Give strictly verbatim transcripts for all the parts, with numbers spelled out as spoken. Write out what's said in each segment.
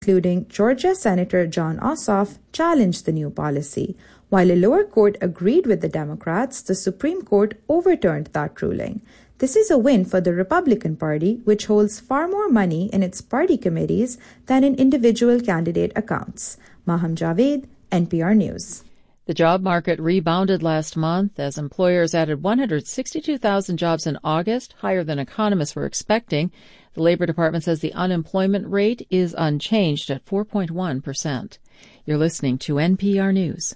including Georgia Senator Jon Ossoff, challenged the new policy. While a lower court agreed with the Democrats, the Supreme Court overturned that ruling. This is a win for the Republican Party, which holds far more money in its party committees than in individual candidate accounts. Maham Javed, N P R News. The job market rebounded last month as employers added one hundred sixty-two thousand jobs in August, higher than economists were expecting. The Labor Department says the unemployment rate is unchanged at four point one percent. You're listening to N P R News.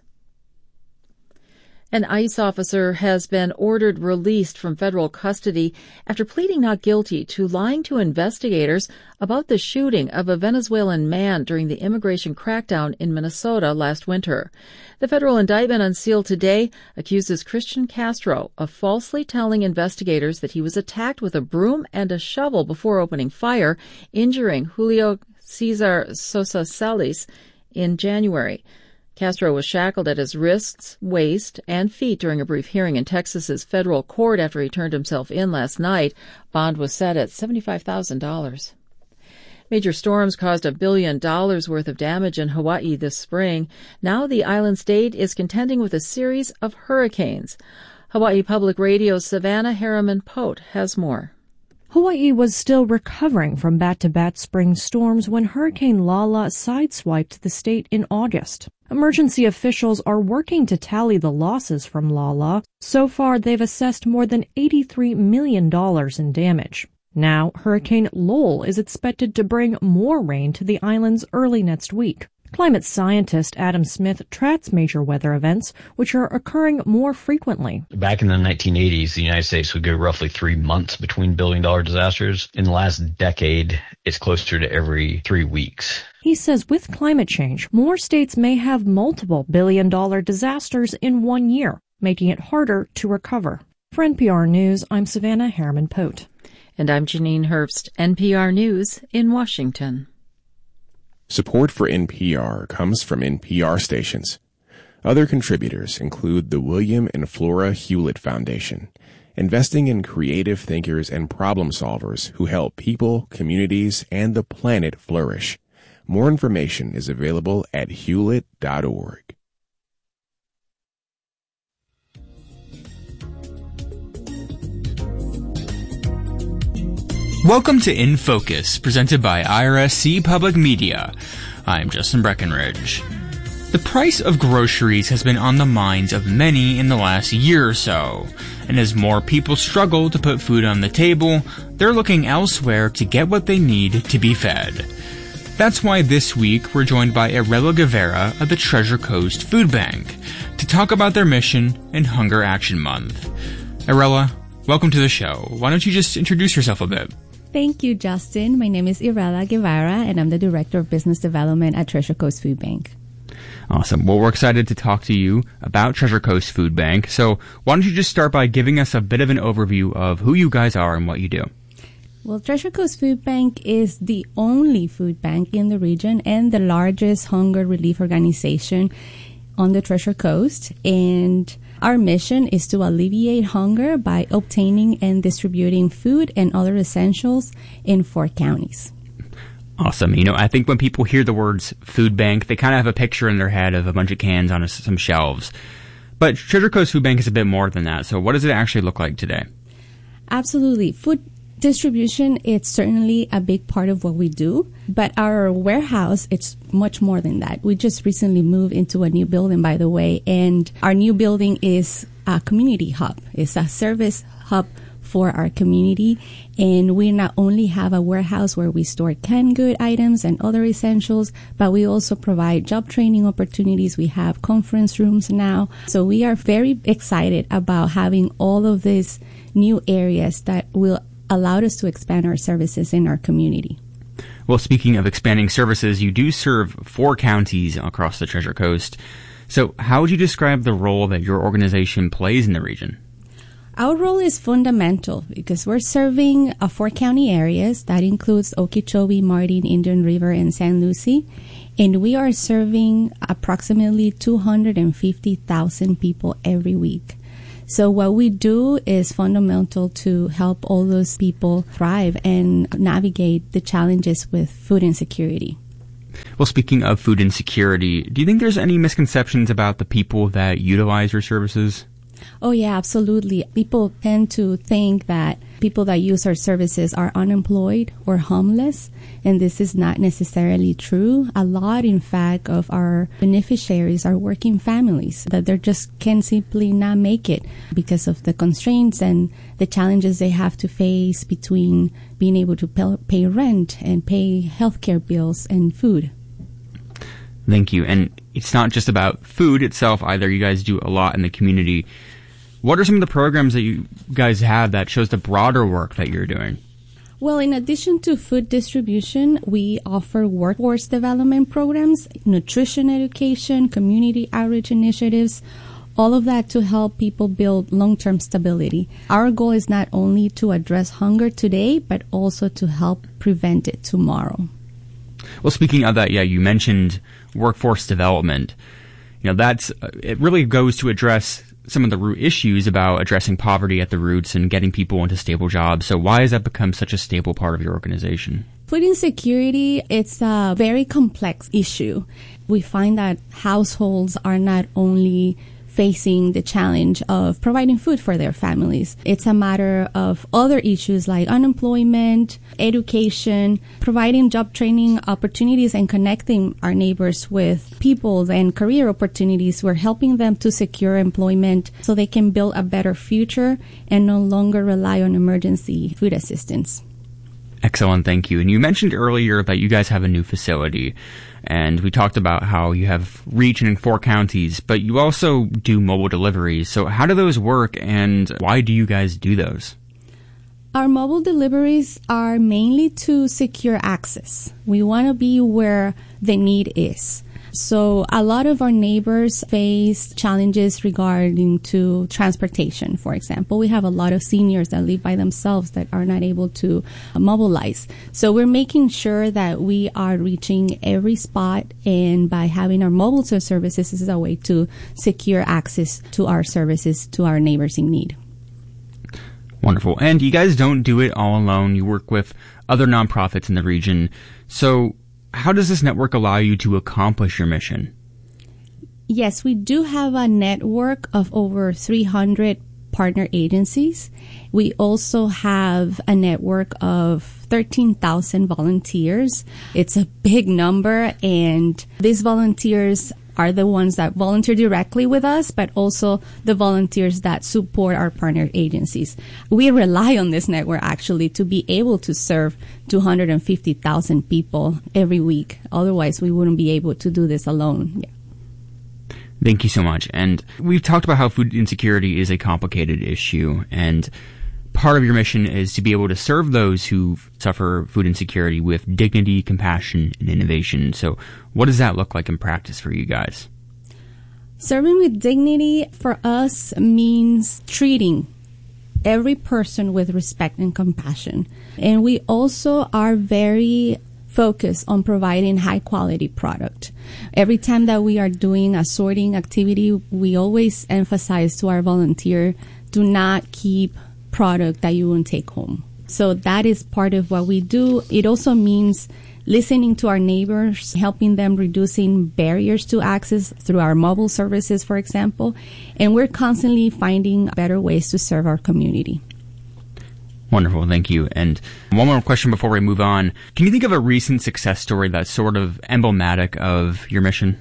An ICE officer has been ordered released from federal custody after pleading not guilty to lying to investigators about the shooting of a Venezuelan man during the immigration crackdown in Minnesota last winter. The federal indictment unsealed today accuses Christian Castro of falsely telling investigators that he was attacked with a broom and a shovel before opening fire, injuring Julio Cesar Sosa Salas in January. Castro was shackled at his wrists, waist, and feet during a brief hearing in Texas's federal court after he turned himself in last night. Bond was set at seventy-five thousand dollars. Major storms caused a billion dollars worth of damage in Hawaii this spring. Now the island state is contending with a series of hurricanes. Hawaii Public Radio's Savannah Harriman-Pote has more. Hawaii was still recovering from bat-to-bat spring storms when Hurricane Lala sideswiped the state in August. Emergency officials are working to tally the losses from Lala. So far, they've assessed more than eighty-three million dollars in damage. Now, Hurricane Lowell is expected to bring more rain to the islands early next week. Climate scientist Adam Smith tracks major weather events, which are occurring more frequently. Back in the nineteen eighties, the United States would go roughly three months between billion-dollar disasters. In the last decade, it's closer to every three weeks. He says with climate change, more states may have multiple billion-dollar disasters in one year, making it harder to recover. For N P R News, I'm Savannah Harriman-Pote. And I'm Janine Herbst, N P R News in Washington. Support for N P R comes from N P R stations. Other contributors include the William and Flora Hewlett Foundation, investing in creative thinkers and problem solvers who help people, communities, and the planet flourish. More information is available at hewlett dot org. Welcome to In Focus, presented by I R S C Public Media. I'm Justin Breckenridge. The price of groceries has been on the minds of many in the last year or so, and as more people struggle to put food on the table, they're looking elsewhere to get what they need to be fed. That's why this week we're joined by Arella Guevara of the Treasure Coast Food Bank to talk about their mission in Hunger Action Month. Arella, welcome to the show. Why don't you just introduce yourself a bit? Thank you, Justin. My name is Arella Guevara, and I'm the Director of Business Development at Treasure Coast Food Bank. Awesome. Well, we're excited to talk to you about Treasure Coast Food Bank. So why don't you just start by giving us a bit of an overview of who you guys are and what you do? Well, Treasure Coast Food Bank is the only food bank in the region and the largest hunger relief organization on the Treasure Coast. And our mission is to alleviate hunger by obtaining and distributing food and other essentials in four counties. Awesome. You know, I think when people hear the words food bank, they kind of have a picture in their head of a bunch of cans on a, some shelves. But Treasure Coast Food Bank is a bit more than that. So what does it actually look like today? Absolutely. Food distribution, it's certainly a big part of what we do, but our warehouse, it's much more than that. We just recently moved into a new building, by the way, and our new building is a community hub. It's a service hub for our community, and we not only have a warehouse where we store canned good items and other essentials, but we also provide job training opportunities. We have conference rooms now. So we are very excited about having all of these new areas that will allow us to expand our services in our community. Well, speaking of expanding services, you do serve four counties across the Treasure Coast. So how would you describe the role that your organization plays in the region? Our role is fundamental because we're serving uh, four county areas. That includes Okeechobee, Martin, Indian River, and Saint Lucie. And we are serving approximately two hundred fifty thousand people every week. So what we do is fundamental to help all those people thrive and navigate the challenges with food insecurity. Well, speaking of food insecurity, do you think there's any misconceptions about the people that utilize your services? Oh, yeah, absolutely. People tend to think that people that use our services are unemployed or homeless, and this is not necessarily true. A lot, in fact, of our beneficiaries are working families that they just can simply not make it because of the constraints and the challenges they have to face between being able to pay rent and pay healthcare bills and food. Thank you. And it's not just about food itself either. You guys do a lot in the community. What are some of the programs that you guys have that shows the broader work that you're doing? Well, in addition to food distribution, we offer workforce development programs, nutrition education, community outreach initiatives, all of that to help people build long-term stability. Our goal is not only to address hunger today, but also to help prevent it tomorrow. Well, speaking of that, yeah, you mentioned workforce development. You know, that's it really goes to address some of the root issues about addressing poverty at the roots and getting people into stable jobs. So why has that become such a stable part of your organization? Food insecurity, it's a very complex issue. We find that households are not only facing the challenge of providing food for their families. It's a matter of other issues like unemployment, education, providing job training opportunities and connecting our neighbors with people and career opportunities. We're helping them to secure employment so they can build a better future and no longer rely on emergency food assistance. Excellent, thank you. And you mentioned earlier that you guys have a new facility, and we talked about how you have reach in four counties, but you also do mobile deliveries. So how do those work, and why do you guys do those? Our mobile deliveries are mainly to secure access. We want to be where the need is. So a lot of our neighbors face challenges regarding to transportation, for example. We have a lot of seniors that live by themselves that are not able to mobilize. So we're making sure that we are reaching every spot, and by having our mobile services is a way to secure access to our services to our neighbors in need. Wonderful. And you guys don't do it all alone. You work with other nonprofits in the region. So how does this network allow you to accomplish your mission? Yes, we do have a network of over three hundred partner agencies. We also have a network of thirteen thousand volunteers. It's a big number, and these volunteers are the ones that volunteer directly with us, but also the volunteers that support our partner agencies. We rely on this network actually to be able to serve two hundred fifty thousand people every week. Otherwise, we wouldn't be able to do this alone. Yeah. Thank you so much. And we've talked about how food insecurity is a complicated issue, and part of your mission is to be able to serve those who suffer food insecurity with dignity, compassion, and innovation. So what does that look like in practice for you guys? Serving with dignity for us means treating every person with respect and compassion. And we also are very focused on providing high quality product. Every time that we are doing a sorting activity, we always emphasize to our volunteer, do not keep product that you won't take home. So that is part of what we do. It also means listening to our neighbors, helping them reducing barriers to access through our mobile services, for example. And we're constantly finding better ways to serve our community. Wonderful, thank you. And one more question before we move on. Can you think of a recent success story that's sort of emblematic of your mission?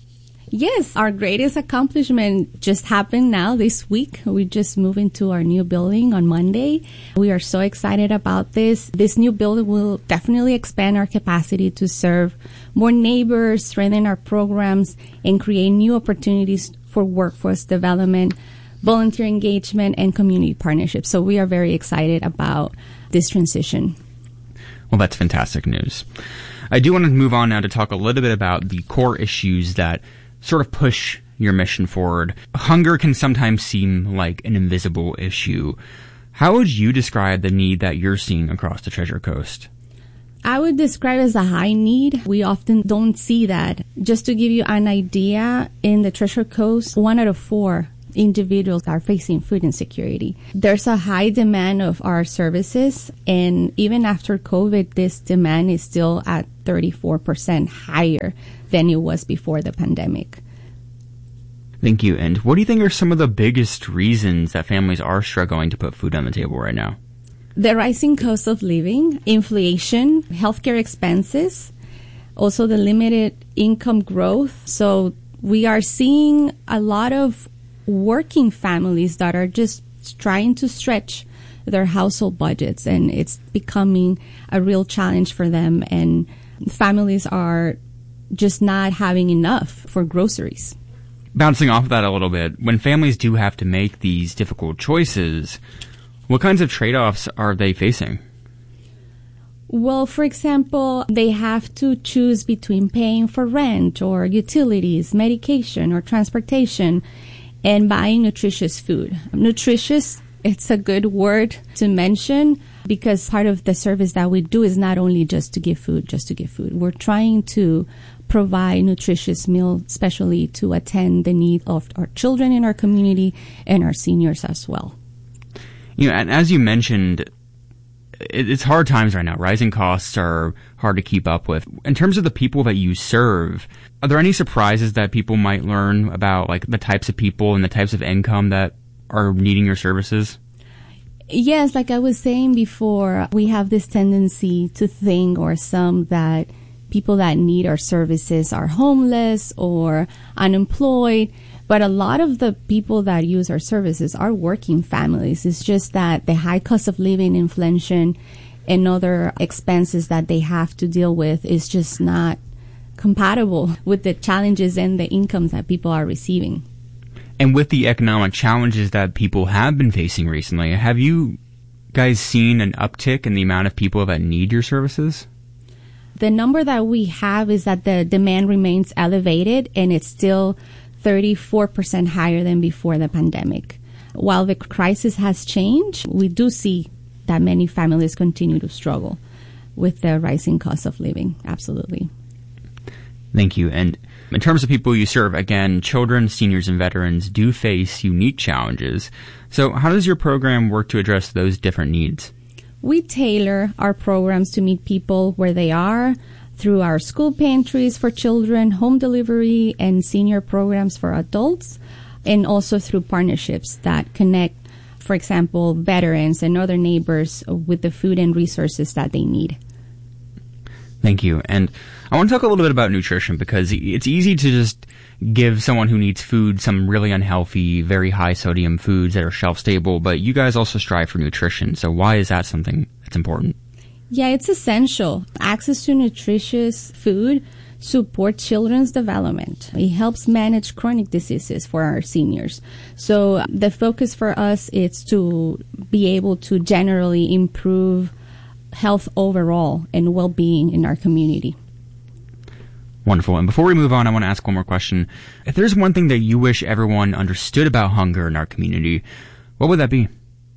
Yes, our greatest accomplishment just happened now this week. We just moved into our new building on Monday. We are so excited about this. This new building will definitely expand our capacity to serve more neighbors, strengthen our programs, and create new opportunities for workforce development, volunteer engagement, and community partnerships. So we are very excited about this transition. Well, that's fantastic news. I do want to move on now to talk a little bit about the core issues that sort of push your mission forward. Hunger can sometimes seem like an invisible issue. How would you describe the need that you're seeing across the Treasure Coast? I would describe it as a high need. We often don't see that. Just to give you an idea, in the Treasure Coast, one out of four individuals are facing food insecurity. There's a high demand of our services, and even after COVID, this demand is still at thirty-four percent higher than it was before the pandemic. Thank you. And what do you think are some of the biggest reasons that families are struggling to put food on the table right now? The rising cost of living, inflation, healthcare expenses, also the limited income growth. So we are seeing a lot of working families that are just trying to stretch their household budgets, and it's becoming a real challenge for them, and families are just not having enough for groceries. Bouncing off of that a little bit, when families do have to make these difficult choices, what kinds of trade-offs are they facing? Well, for example, they have to choose between paying for rent or utilities, medication or transportation, and buying nutritious food. Nutritious, it's a good word to mention because part of the service that we do is not only just to give food, just to give food. We're trying to provide nutritious meals, especially to attend the need of our children in our community and our seniors as well. You know, and as you mentioned, it's hard times right now. Rising costs are hard to keep up with. In terms of the people that you serve, are there any surprises that people might learn about, like the types of people and the types of income that are needing your services? Yes, like I was saying before, we have this tendency to think, or some, that people that need our services are homeless or unemployed. But a lot of the people that use our services are working families. It's just that the high cost of living, inflation, and other expenses that they have to deal with is just not compatible with the challenges and the incomes that people are receiving. And with the economic challenges that people have been facing recently, have you guys seen an uptick in the amount of people that need your services? The number that we have is that the demand remains elevated, and it's still thirty-four percent higher than before the pandemic. While the crisis has changed, we do see that many families continue to struggle with the rising cost of living. Absolutely. Thank you. And in terms of people you serve, again, children, seniors, and veterans do face unique challenges. So how does your program work to address those different needs? We tailor our programs to meet people where they are, through our school pantries for children, home delivery, and senior programs for adults, and also through partnerships that connect, for example, veterans and other neighbors with the food and resources that they need. Thank you. And I want to talk a little bit about nutrition, because it's easy to just give someone who needs food some really unhealthy, very high sodium foods that are shelf stable, but you guys also strive for nutrition. So why is that something that's important? Yeah, it's essential. Access to nutritious food supports children's development. It helps manage chronic diseases for our seniors. So the focus for us is to be able to generally improve health overall and well-being in our community. Wonderful. And before we move on, I want to ask one more question. If there's one thing that you wish everyone understood about hunger in our community, what would that be?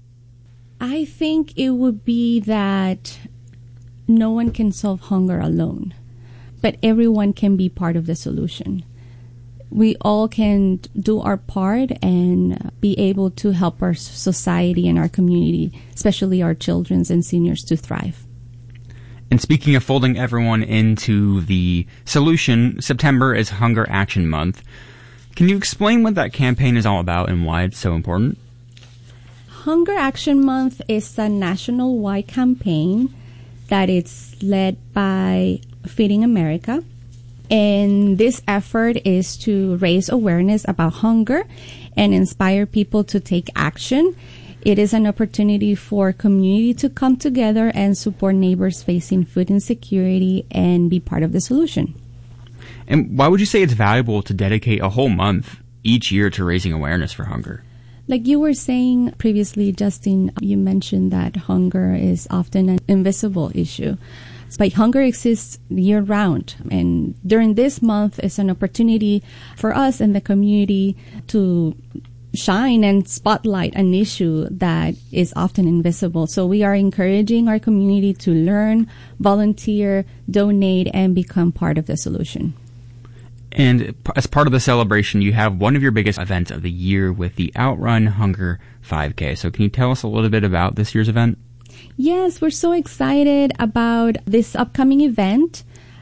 I think it would be that no one can solve hunger alone, but everyone can be part of the solution. We all can do our part and be able to help our society and our community, especially our children and seniors, to thrive. And speaking of folding everyone into the solution, September is Hunger Action Month. Can you explain what that campaign is all about and why it's so important? Hunger Action Month is a national-wide campaign that is led by Feeding America. And this effort is to raise awareness about hunger and inspire people to take action. It is an opportunity for community to come together and support neighbors facing food insecurity and be part of the solution. And why would you say it's valuable to dedicate a whole month each year to raising awareness for hunger? Like you were saying previously, Justin, you mentioned that hunger is often an invisible issue. But hunger exists year-round. And during this month, it's an opportunity for us and the community to shine and spotlight an issue that is often invisible. So we are encouraging our community to learn, volunteer, donate, and become part of the solution. And as part of the celebration, you have one of your biggest events of the year with the Outrun Hunger five K. So can you tell us a little bit about this year's event? Yes, we're so excited about this upcoming event.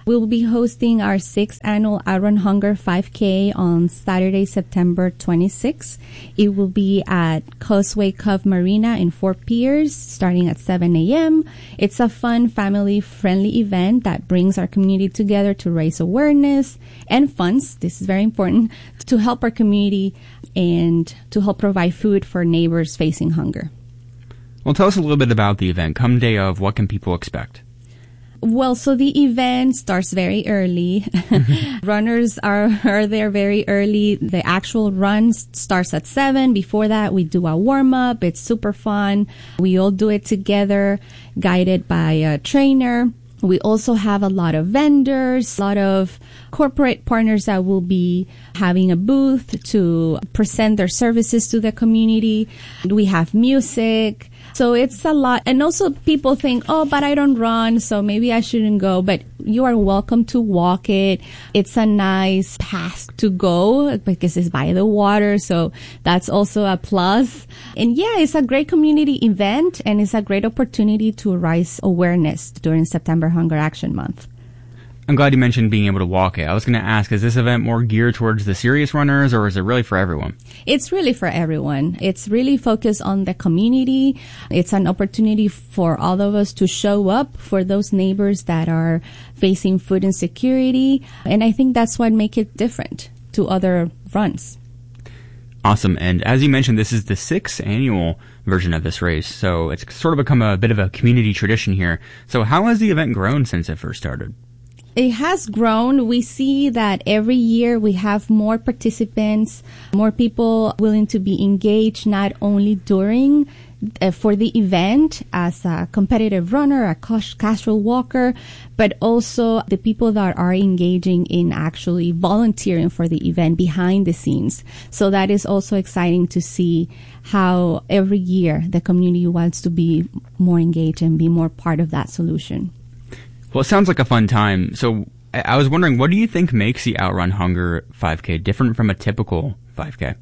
We will be hosting our sixth annual Outrun Hunger five K on Saturday, September twenty-sixth. It will be at Causeway Cove Marina in Fort Pierce, starting at seven a.m. It's a fun, family-friendly event that brings our community together to raise awareness and funds, this is very important, to help our community and to help provide food for neighbors facing hunger. Well, tell us a little bit about the event. Come day of, what can people expect? Well, so the event starts very early. Runners are, are there very early. The actual run starts at seven. Before that, we do a warm-up. It's super fun. We all do it together, guided by a trainer. We also have a lot of vendors, a lot of corporate partners that will be having a booth to present their services to the community. We have music. So it's a lot. And also people think, oh, but I don't run, so maybe I shouldn't go. But you are welcome to walk it. It's a nice path to go because it's by the water. So that's also a plus. And yeah, it's a great community event and it's a great opportunity to raise awareness during September Hunger Action Month. I'm glad you mentioned being able to walk it. I was going to ask, is this event more geared towards the serious runners, or is it really for everyone? It's really for everyone. It's really focused on the community. It's an opportunity for all of us to show up for those neighbors that are facing food insecurity. And I think that's what makes it different to other runs. Awesome. And as you mentioned, this is the sixth annual version of this race. So it's sort of become a bit of a community tradition here. So how has the event grown since it first started? It has grown. We see that every year we have more participants, more people willing to be engaged, not only during uh, for the event as a competitive runner, a casual walker, but also the people that are engaging in actually volunteering for the event behind the scenes. So that is also exciting to see how every year the community wants to be more engaged and be more part of that solution. Well, it sounds like a fun time. So I was wondering, what do you think makes the Outrun Hunger five K different from a typical five K?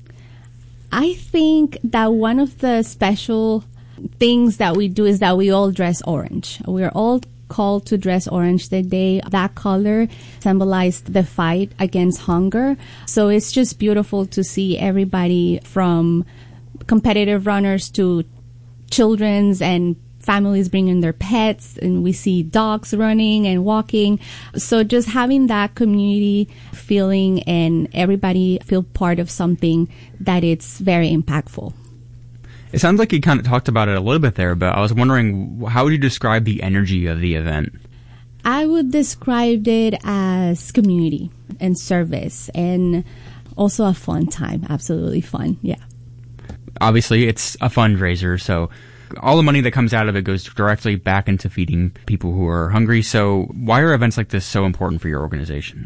I think that one of the special things that we do is that we all dress orange. We're all called to dress orange that day. That color symbolized the fight against hunger. So it's just beautiful to see everybody from competitive runners to children's and families bringing their pets, and we see dogs running and walking. So just having that community feeling and everybody feel part of something that it's very impactful. It sounds like you kind of talked about it a little bit there, but I was wondering, how would you describe the energy of the event? I would describe it as community and service and also a fun time. Absolutely fun. Yeah. Obviously, it's a fundraiser, so all the money that comes out of it goes directly back into feeding people who are hungry. So why are events like this so important for your organization?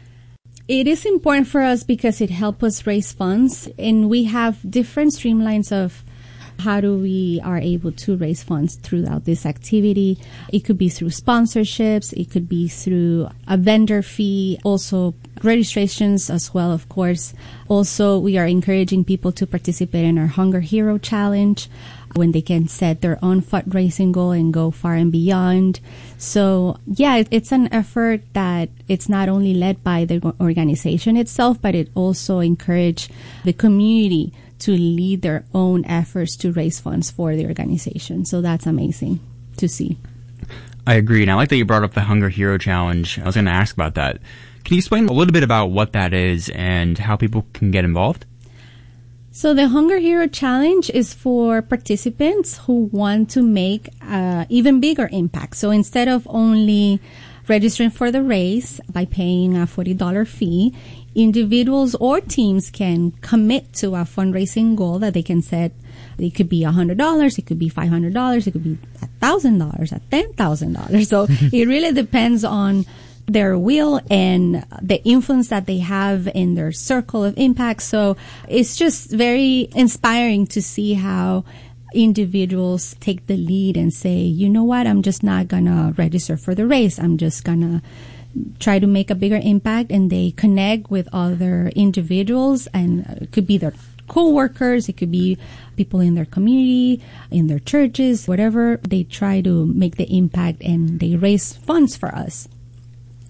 It is important for us because it helps us raise funds, and we have different streamlines of how do we are able to raise funds throughout this activity. It could be through sponsorships. It could be through a vendor fee, also registrations as well, of course. Also, we are encouraging people to participate in our Hunger Hero Challenge, when they can set their own fundraising goal and go far and beyond. So yeah, it's an effort that it's not only led by the organization itself, but it also encourages the community to lead their own efforts to raise funds for the organization. So that's amazing to see. I agree. And I like that you brought up the Hunger Hero Challenge. I was going to ask about that. Can you explain a little bit about what that is and how people can get involved? So the Hunger Hero Challenge is for participants who want to make an even bigger impact. So instead of only registering for the race by paying a forty dollars fee, individuals or teams can commit to a fundraising goal that they can set. It could be one hundred dollars, it could be five hundred dollars, it could be one thousand dollars, ten thousand dollars. So it really depends on their will and the influence that they have in their circle of impact. So it's just very inspiring to see how individuals take the lead and say, you know what, I'm just not going to register for the race. I'm just going to try to make a bigger impact, and they connect with other individuals, and it could be their co-workers, it could be people in their community, in their churches, whatever. They try to make the impact and they raise funds for us.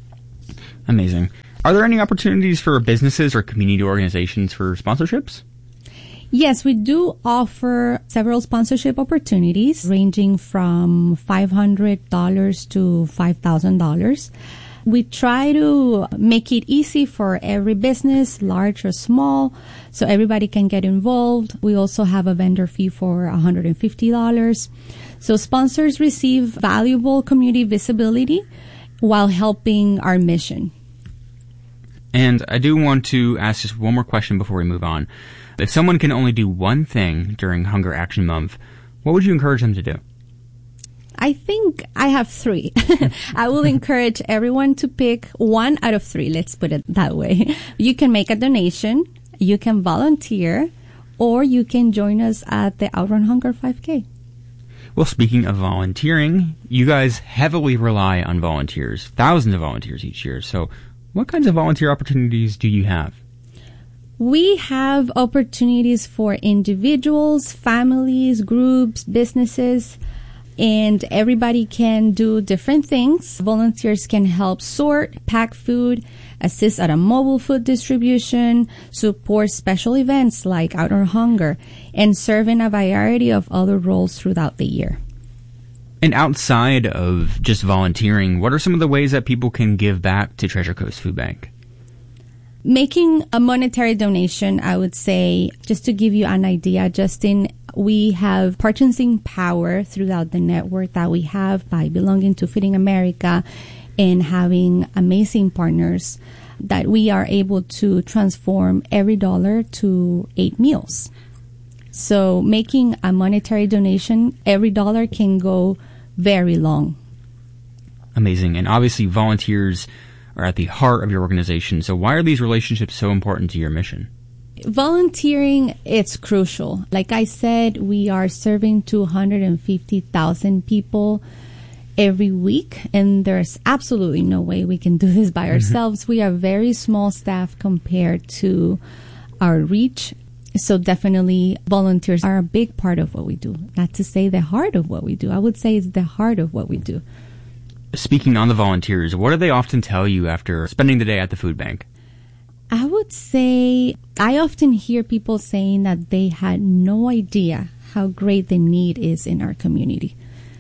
Amazing. Are there any opportunities for businesses or community organizations for sponsorships? Yes, we do offer several sponsorship opportunities ranging from five hundred dollars to five thousand dollars. We try to make it easy for every business, large or small, so everybody can get involved. We also have a vendor fee for one hundred fifty dollars. So sponsors receive valuable community visibility while helping our mission. And I do want to ask just one more question before we move on. If someone can only do one thing during Hunger Action Month, what would you encourage them to do? I think I have three. I will encourage everyone to pick one out of three. Let's put it that way. You can make a donation, you can volunteer, or you can join us at the Outrun Hunger five K. Well, speaking of volunteering, you guys heavily rely on volunteers, thousands of volunteers each year. So what kinds of volunteer opportunities do you have? We have opportunities for individuals, families, groups, businesses, and everybody can do different things. Volunteers can help sort, pack food, assist at a mobile food distribution, support special events like Outrun Hunger, and serve in a variety of other roles throughout the year. And outside of just volunteering, what are some of the ways that people can give back to Treasure Coast Food Bank? Making a monetary donation, I would say, just to give you an idea, Justin, we have purchasing power throughout the network that we have by belonging to Feeding America and having amazing partners that we are able to transform every dollar to eight meals. So making a monetary donation, every dollar can go very long. Amazing. And obviously volunteers are at the heart of your organization. So why are these relationships so important to your mission? Volunteering, it's crucial. Like I said, we are serving two hundred fifty thousand people every week, and there's absolutely no way we can do this by ourselves. We are very small staff compared to our reach. So definitely volunteers are a big part of what we do. Not to say the heart of what we do. I would say it's the heart of what we do. Speaking on the volunteers, what do they often tell you after spending the day at the food bank? I would say I often hear people saying that they had no idea how great the need is in our community.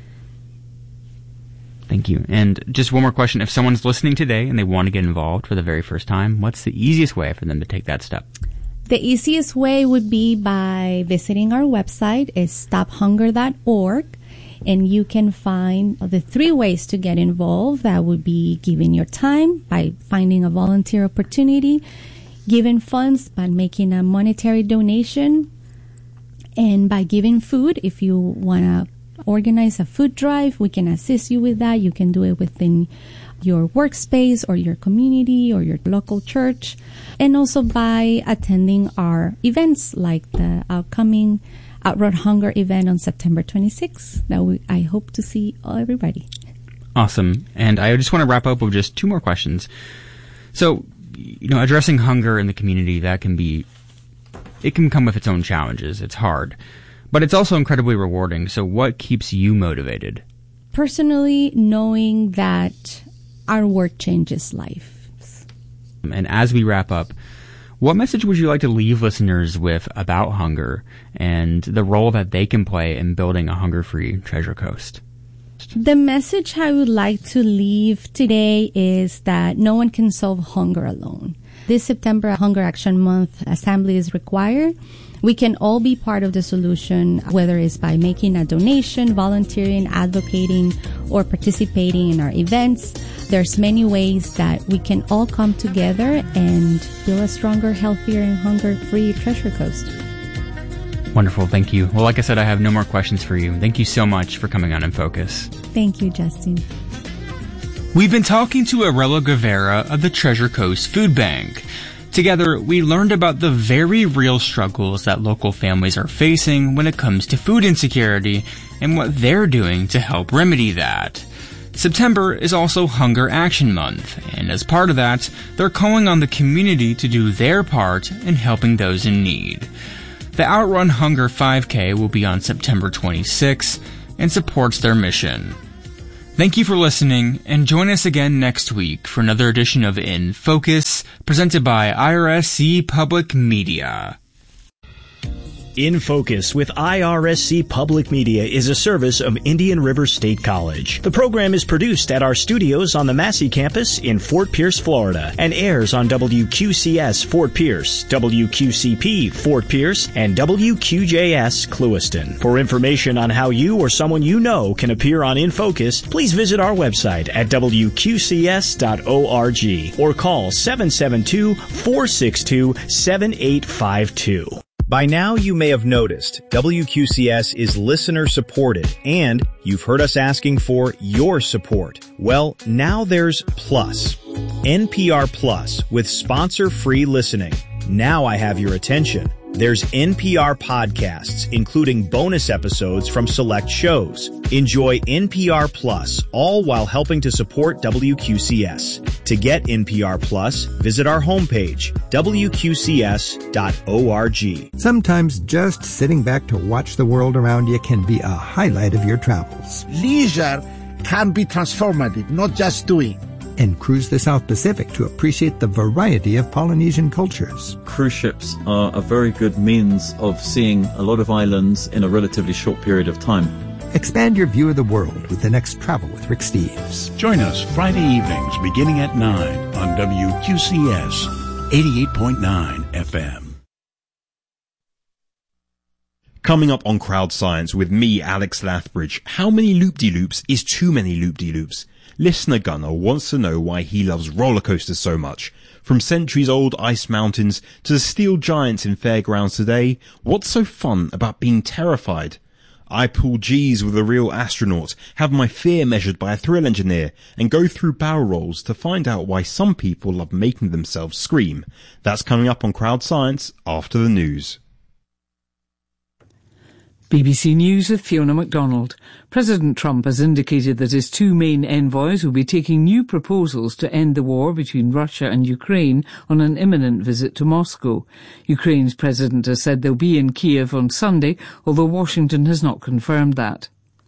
Thank you. And just one more question. If someone's listening today and they want to get involved for the very first time, what's the easiest way for them to take that step? The easiest way would be by visiting our website. It's stop hunger dot org. And you can find the three ways to get involved. That would be giving your time by finding a volunteer opportunity, giving funds by making a monetary donation, and by giving food. If you want to organize a food drive, we can assist you with that. You can do it within your workspace or your community or your local church. And also by attending our events like the upcoming Outrun Hunger event on September twenty-sixth. That we, I hope to see everybody. Awesome. And I just want to wrap up with just two more questions. So, you know, addressing hunger in the community, that can be, it can come with its own challenges. It's hard. But it's also incredibly rewarding. So what keeps you motivated? Personally, knowing that our work changes lives. And as we wrap up, what message would you like to leave listeners with about hunger and the role that they can play in building a hunger-free Treasure Coast? The message I would like to leave today is that no one can solve hunger alone. This September Hunger Action Month assembly is required. We can all be part of the solution, whether it's by making a donation, volunteering, advocating, or participating in our events. There's many ways that we can all come together and build a stronger, healthier, and hunger-free Treasure Coast. Wonderful. Thank you. Well, like I said, I have no more questions for you. Thank you so much for coming on In Focus. Thank you, Justin. We've been talking to Arella Guevara of the Treasure Coast Food Bank. Together, we learned about the very real struggles that local families are facing when it comes to food insecurity and what they're doing to help remedy that. September is also Hunger Action Month, and as part of that, they're calling on the community to do their part in helping those in need. The Outrun Hunger five K will be on September twenty-sixth and supports their mission. Thank you for listening, and join us again next week for another edition of In Focus, presented by I R S C Public Media. In Focus with I R S C Public Media is a service of Indian River State College. The program is produced at our studios on the Massey campus in Fort Pierce, Florida, and airs on W Q C S Fort Pierce, W Q C P Fort Pierce, and W Q J S Clewiston. For information on how you or someone you know can appear on In Focus, please visit our website at W Q C S dot org or call seven seven two, four six two, seven eight five two. By now, you may have noticed W Q C S is listener supported, and you've heard us asking for your support. Well, now there's Plus. N P R Plus with sponsor-free listening. Now I have your attention. There's N P R podcasts, including bonus episodes from select shows. Enjoy N P R Plus, all while helping to support W Q C S. To get N P R Plus, visit our homepage, W Q C S dot org. Sometimes just sitting back to watch the world around you can be a highlight of your travels. Leisure can be transformative, not just doing. And cruise the South Pacific to appreciate the variety of Polynesian cultures. Cruise ships are a very good means of seeing a lot of islands in a relatively short period of time. Expand your view of the world with the next Travel with Rick Steves. Join us Friday evenings beginning at nine on W Q C S eighty-eight point nine F M. Coming up on Crowd Science with me, Alex Lathbridge, how many loop-de-loops is too many loop-de-loops? Listener Gunnar wants to know why he loves roller coasters so much. From centuries-old ice mountains to the steel giants in fairgrounds today, what's so fun about being terrified? I pull G's with a real astronaut, have my fear measured by a thrill engineer, and go through barrel rolls to find out why some people love making themselves scream. That's coming up on Crowd Science after the news. B B C News with Fiona MacDonald. President Trump has indicated that his two main envoys will be taking new proposals to end the war between Russia and Ukraine on an imminent visit to Moscow. Ukraine's president has said they'll be in Kiev on Sunday, although Washington has not confirmed that.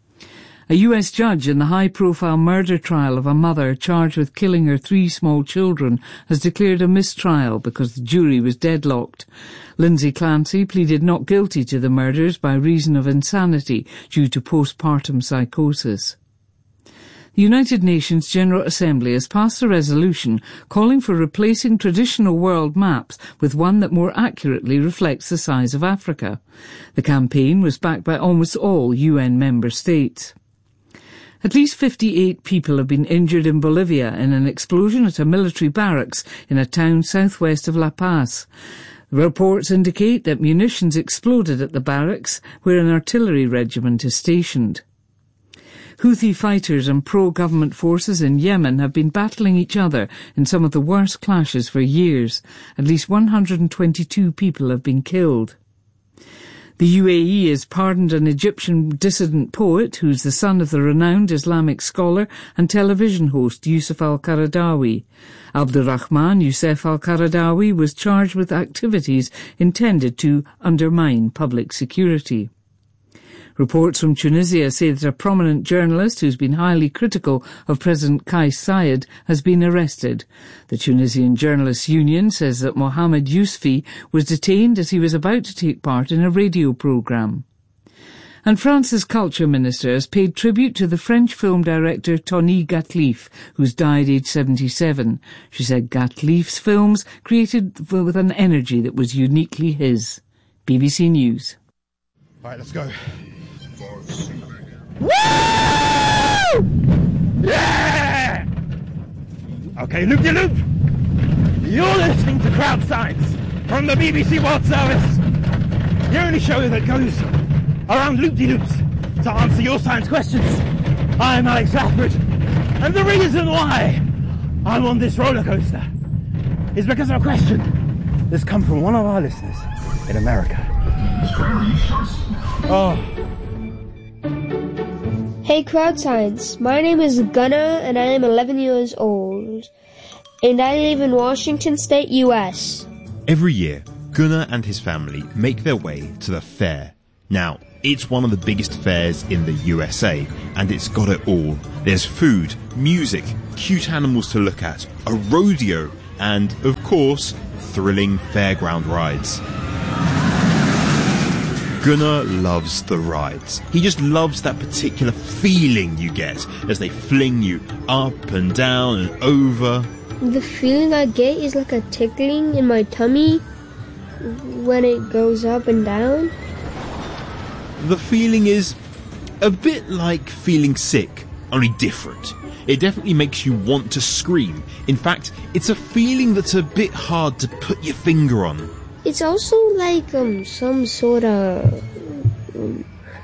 A U S judge in the high-profile murder trial of a mother charged with killing her three small children has declared a mistrial because the jury was deadlocked. Lindsay Clancy pleaded not guilty to the murders by reason of insanity due to postpartum psychosis. The United Nations General Assembly has passed a resolution calling for replacing traditional world maps with one that more accurately reflects the size of Africa. The campaign was backed by almost all U N member states. At least fifty-eight people have been injured in Bolivia in an explosion at a military barracks in a town southwest of La Paz. Reports indicate that munitions exploded at the barracks where an artillery regiment is stationed. Houthi fighters and pro-government forces in Yemen have been battling each other in some of the worst clashes for years. At least one hundred twenty-two people have been killed. The U A E has pardoned an Egyptian dissident poet who's the son of the renowned Islamic scholar and television host Yusuf al-Qaradawi. Abdurrahman Youssef al-Qaradawi was charged with activities intended to undermine public security. Reports from Tunisia say that a prominent journalist who's been highly critical of President Kais Saied has been arrested. The Tunisian Journalists Union says that Mohamed Yousfi was detained as he was about to take part in a radio programme. And France's culture minister has paid tribute to the French film director Tony Gatliff, who's died aged seventy-seven. She said Gatliff's films created with an energy that was uniquely his. B B C News. All right, let's go. Woo! Yeah! Okay, loop-de-loop. You're listening to Crowd Science from the B B C World Service. The only show that goes around loop-de-loops to answer your science questions. I'm Alex Lathbridge, and the reason why I'm on this roller coaster is because of a question that's come from one of our listeners in America. Oh. Hey Crowd Science, my name is Gunnar and I am eleven years old, and I live in Washington State, U S. Every year, Gunnar and his family make their way to the fair. Now, it's one of the biggest fairs in the U S A, and it's got it all. There's food, music, cute animals to look at, a rodeo, and, of course, thrilling fairground rides. Gunnar loves the rides. He just loves that particular feeling you get as they fling you up and down and over. The feeling I get is like a tickling in my tummy when it goes up and down. The feeling is a bit like feeling sick, only different. It definitely makes you want to scream. In fact, it's a feeling that's a bit hard to put your finger on. It's also like um some sort of um,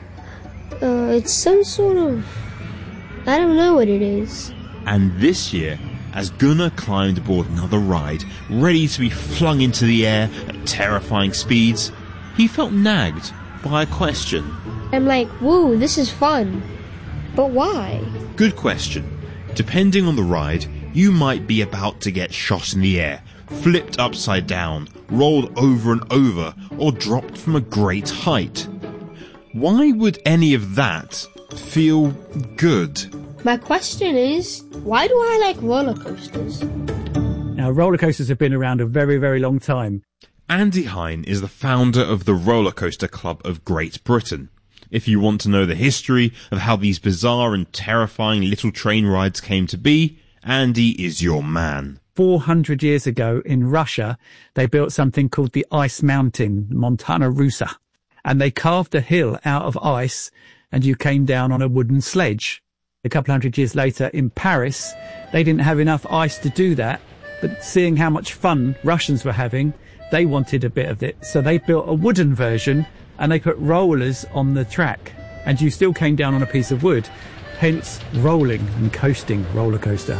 uh it's some sort of I don't know what it is. And this year, as Gunnar climbed aboard another ride, ready to be flung into the air at terrifying speeds, he felt nagged by a question. I'm like, woo, this is fun. But why? Good question. Depending on the ride, you might be about to get shot in the air, flipped upside down, rolled over and over, or dropped from a great height. Why would any of that feel good? My question is, why do I like roller coasters? Now, roller coasters have been around a very, very long time. Andy Hine is the founder of the Roller Coaster Club of Great Britain. If you want to know the history of how these bizarre and terrifying little train rides came to be, Andy is your man. four hundred years ago in Russia, they built something called the Ice Mountain, Montana Russa. And they carved a hill out of ice, and you came down on a wooden sledge. A couple hundred years later in Paris, they didn't have enough ice to do that, but seeing how much fun Russians were having, they wanted a bit of it. So they built a wooden version, and they put rollers on the track, and you still came down on a piece of wood, hence rolling and coasting roller coaster.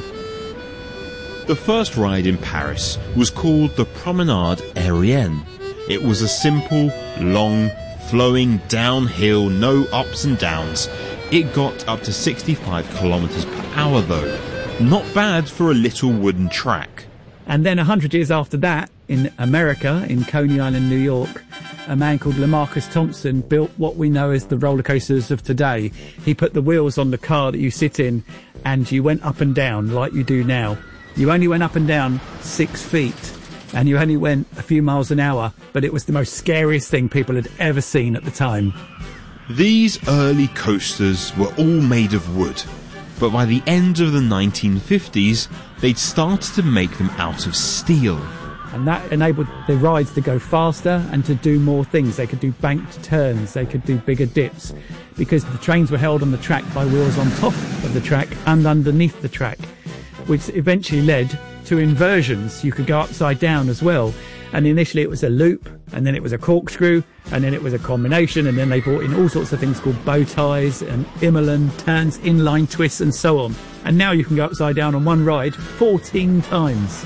The first ride in Paris was called the Promenade Aérienne. It was a simple, long, flowing downhill, no ups and downs. It got up to sixty-five kilometers per hour though. Not bad for a little wooden track. And then a hundred years after that, in America, in Coney Island, New York, a man called Lamarcus Thompson built what we know as the roller coasters of today. He put the wheels on the car that you sit in, and you went up and down like you do now. You only went up and down six feet, and you only went a few miles an hour, but it was the most scariest thing people had ever seen at the time. These early coasters were all made of wood, but by the end of the nineteen fifties, they'd started to make them out of steel. And that enabled the rides to go faster and to do more things. They could do banked turns, they could do bigger dips, because the trains were held on the track by wheels on top of the track and underneath the track, which eventually led to inversions. You could go upside down as well. And initially it was a loop, and then it was a corkscrew, and then it was a combination, and then they brought in all sorts of things called bow ties and Immelman, turns, inline twists, and so on. And now you can go upside down on one ride fourteen times.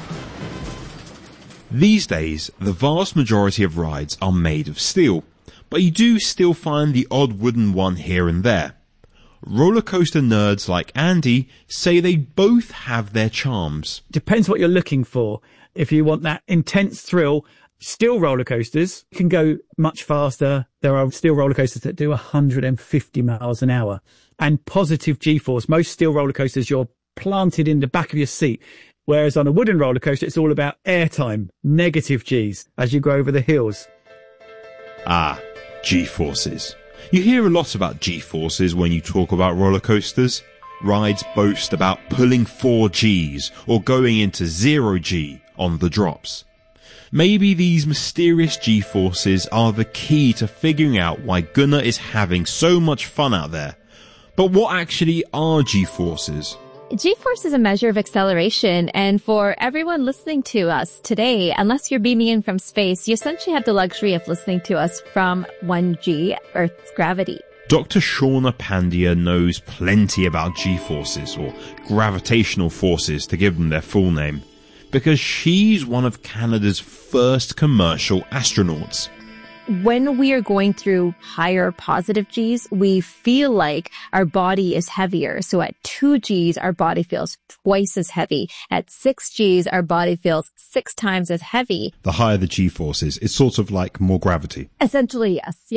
These days, the vast majority of rides are made of steel, but you do still find the odd wooden one here and there. Roller coaster nerds like Andy say they both have their charms. Depends what you're looking for. If you want that intense thrill, steel roller coasters can go much faster. There are steel roller coasters that do one hundred fifty miles an hour. And positive G-force. Most steel roller coasters, you're planted in the back of your seat. Whereas on a wooden roller coaster, it's all about airtime, negative Gs, as you go over the hills. Ah, G-forces. You hear a lot about G-forces when you talk about roller coasters. Rides boast about pulling four Gs or going into zero G on the drops. Maybe these mysterious G-forces are the key to figuring out why Gunnar is having so much fun out there. But what actually are G-forces? G-force is a measure of acceleration, and for everyone listening to us today, unless you're beaming in from space, you essentially have the luxury of listening to us from one G, Earth's gravity. Doctor Shauna Pandya knows plenty about G-forces, or gravitational forces to give them their full name, because she's one of Canada's first commercial astronauts. When we are going through higher positive Gs, we feel like our body is heavier. So at two Gs, our body feels twice as heavy. At six Gs, our body feels six times as heavy. The higher the G-forces, it's sort of like more gravity. Essentially, yes, yeah.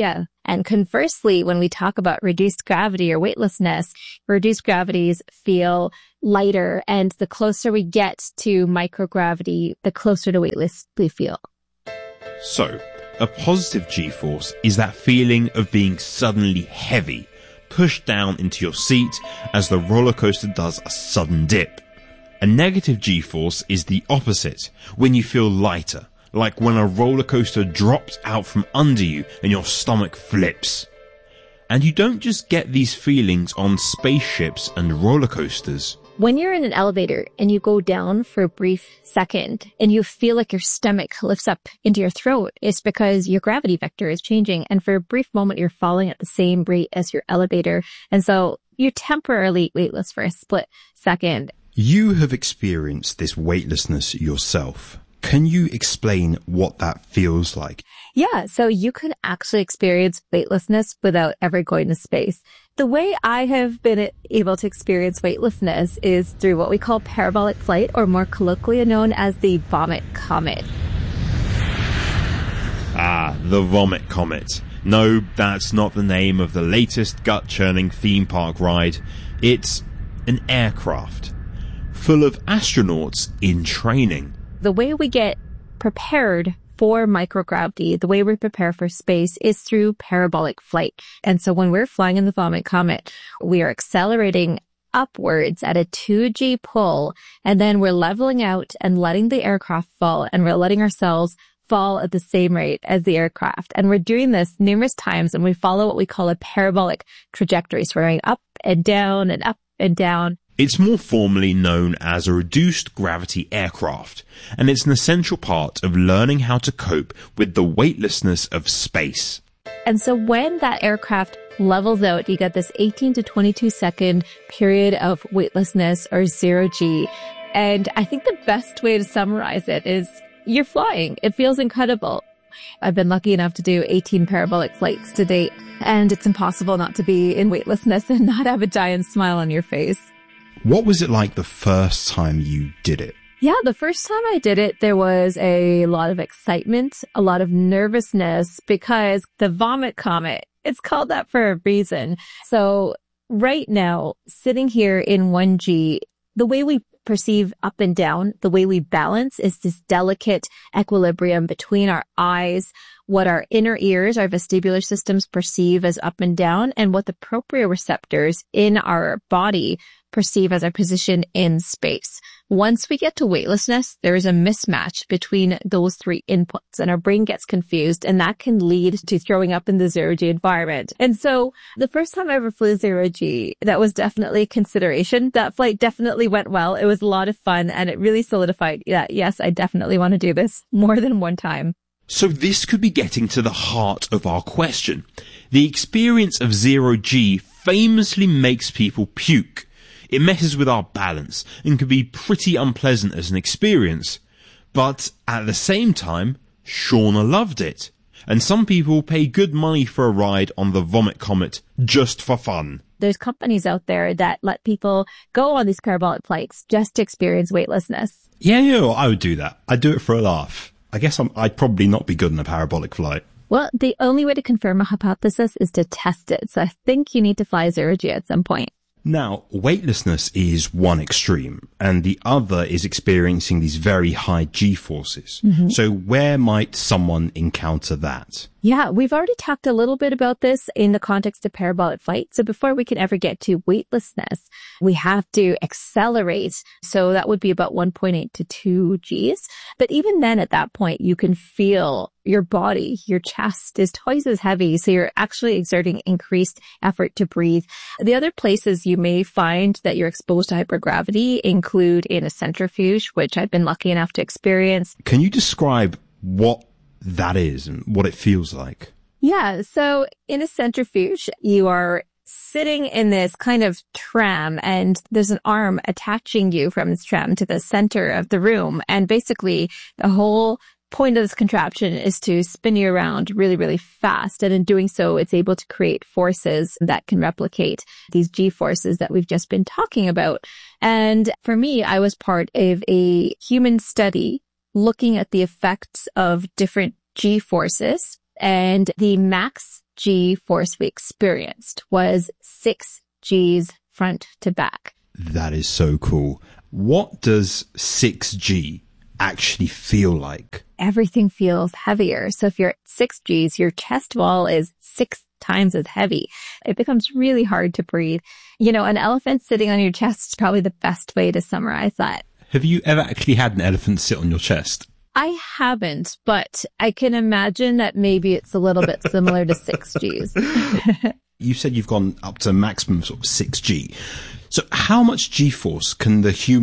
And conversely, when we talk about reduced gravity or weightlessness, reduced gravities feel lighter, and the closer we get to microgravity, the closer to weightless we feel. So, a positive G-force is that feeling of being suddenly heavy, pushed down into your seat as the roller coaster does a sudden dip. A negative G-force is the opposite, when you feel lighter, like when a roller coaster drops out from under you and your stomach flips. And you don't just get these feelings on spaceships and roller coasters. When you're in an elevator and you go down for a brief second and you feel like your stomach lifts up into your throat, it's because your gravity vector is changing. And for a brief moment, you're falling at the same rate as your elevator. And so you're temporarily weightless for a split second. You have experienced this weightlessness yourself. Can you explain what that feels like? Yeah, so you can actually experience weightlessness without ever going to space. The way I have been able to experience weightlessness is through what we call parabolic flight, or more colloquially known as the vomit comet. Ah, the vomit comet. No, that's not the name of the latest gut-churning theme park ride. It's an aircraft full of astronauts in training. The way we get prepared for microgravity, the way we prepare for space, is through parabolic flight. And so when we're flying in the Vomit Comet, we are accelerating upwards at a two G pull, and then we're leveling out and letting the aircraft fall, and we're letting ourselves fall at the same rate as the aircraft. And we're doing this numerous times, and we follow what we call a parabolic trajectory. So we're going up and down and up and down. It's more formally known as a reduced gravity aircraft, and it's an essential part of learning how to cope with the weightlessness of space. And so when that aircraft levels out, you get this eighteen to twenty-two second period of weightlessness, or zero G. And I think the best way to summarize it is you're flying. It feels incredible. I've been lucky enough to do eighteen parabolic flights to date, and it's impossible not to be in weightlessness and not have a giant smile on your face. What was it like the first time you did it? Yeah, the first time I did it, there was a lot of excitement, a lot of nervousness, because the Vomit Comet, it's called that for a reason. So right now, sitting here in one G, the way we perceive up and down, the way we balance, is this delicate equilibrium between our eyes, what our inner ears, our vestibular systems perceive as up and down, and what the proprioceptors in our body perceive as our position in space. Once we get to weightlessness, there is a mismatch between those three inputs, and our brain gets confused, and that can lead to throwing up in the zero G environment. And so the first time I ever flew zero G, that was definitely a consideration. That flight definitely went well. It was a lot of fun, and it really solidified that, yes, I definitely want to do this more than one time. So this could be getting to the heart of our question. The experience of zero G famously makes people puke. It messes with our balance and can be pretty unpleasant as an experience. But at the same time, Shauna loved it. And some people pay good money for a ride on the Vomit Comet just for fun. There's companies out there that let people go on these parabolic flights just to experience weightlessness. Yeah, yeah, I would do that. I'd do it for a laugh. I guess I'm, I'd probably not be good in a parabolic flight. Well, the only way to confirm a hypothesis is to test it. So I think you need to fly zero G at some point. Now, weightlessness is one extreme, and the other is experiencing these very high G-forces. Mm-hmm. So where might someone encounter that? Yeah, we've already talked a little bit about this in the context of parabolic flight. So before we can ever get to weightlessness, we have to accelerate. So that would be about one point eight to two Gs. But even then, at that point, you can feel your body, your chest is twice as heavy. So you're actually exerting increased effort to breathe. The other places you may find that you're exposed to hypergravity include in a centrifuge, which I've been lucky enough to experience. Can you describe what that is and what it feels like? Yeah. So in a centrifuge, you are sitting in this kind of tram, and there's an arm attaching you from this tram to the center of the room. And basically the whole point of this contraption is to spin you around really, really fast. And in doing so, it's able to create forces that can replicate these G forces that we've just been talking about. And for me, I was part of a human study looking at the effects of different G forces, and the max G force we experienced was six G's front to back. That is so cool. What does six G actually feel like? Everything feels heavier. So if you're at six G's, your chest wall is six times as heavy. It becomes really hard to breathe. You know, an elephant sitting on your chest is probably the best way to summarize that. Have you ever actually had an elephant sit on your chest? I haven't, but I can imagine that maybe it's a little bit similar to six G's. You said you've gone up to maximum sort of six G. So how much G-force can the human